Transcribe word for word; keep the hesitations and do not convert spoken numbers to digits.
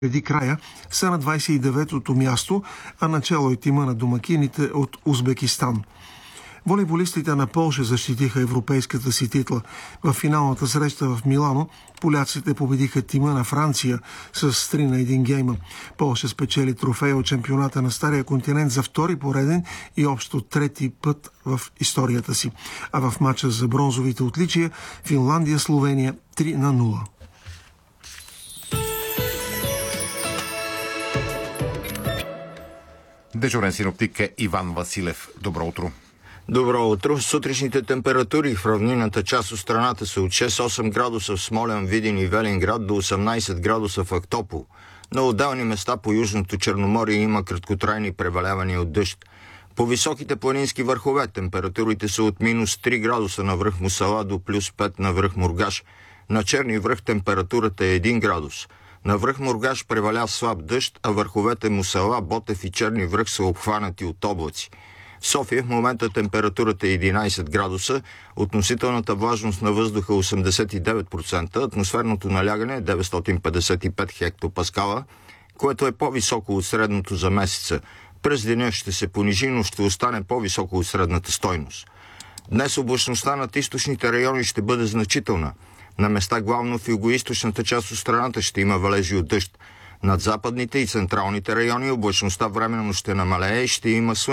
преди края са на двадесет и деветото място, а начало е тима на домакините от Узбекистан. Волейболистите на Полша защитиха европейската си титла. В финалната среща в Милано поляците победиха тима на Франция с три на един гейма. Полша спечели трофея от чемпионата на Стария континент за втори пореден и общо трети път в историята си. А в матча за бронзовите отличия Финландия-Словения три на нула. Дежурен синоптик е Иван Василев. Добро утро. Добро утро. Сутрешните температури в равнинната част от страната са от шест-осем градуса в Смолян, Видин и Велинград до осемнадесет градуса в Ахтопол. На отделни места по Южното Черноморие има краткотрайни превалявания от дъжд. По високите планински върхове температурите са от минус три градуса на връх Мусала до плюс пет на връх Мургаш. На Черни връх температурата е един градус. На връх Мургаш преваля слаб дъжд, а върховете Мусала, Ботев и Черни връх са обхванати от облаци. В София в момента температурата е единадесет градуса, относителната влажност на въздуха осемдесет и девет процента, атмосферното налягане е деветстотин петдесет и пет хектопаскала, което е по-високо от средното за месеца. През деня ще се понижи, но ще остане по-високо от средната стойност. Днес облачността над източните райони ще бъде значителна. На места главно в югоизточната част от страната ще има валежи от дъжд. Над западните и централните райони облачността временно ще намалее и ще има слънце.